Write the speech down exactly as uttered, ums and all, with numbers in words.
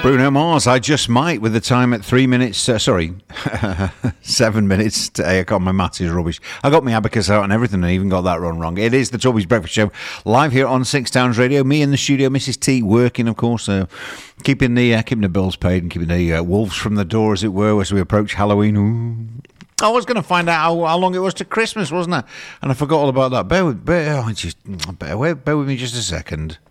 Bruno Mars, I Just Might, with the time at three minutes, uh, sorry, seven minutes to eight o'clock. My maths is rubbish. I got my abacus out and everything and even got that run wrong. It is the Toby's Breakfast Show, live here on Six Towns Radio. Me in the studio, Missus T working, of course, uh, keeping the uh, keeping the bills paid and keeping the uh, wolves from the door, as it were, as we approach Halloween. Ooh. I was going to find out how, how long it was to Christmas, wasn't I? And I forgot all about that. Bear with, bear, oh, just, bear, bear with me just a second.